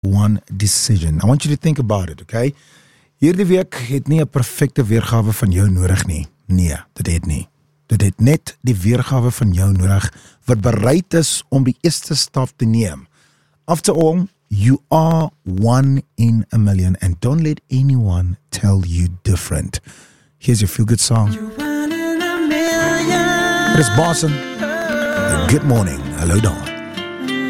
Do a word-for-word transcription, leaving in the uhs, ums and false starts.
one decision. I want you to think about it, okay? Hierdie week het nie 'n perfekte weergawe van jou nodig nie. Nee, dit het nie. Dit het net die weergawe van jou nodig wat bereid is om die eerste stap te neem. After all, you are one in a million and don't let anyone tell you different. Here's your feel-good song. It is Boston. Good morning. Hello, Dawn.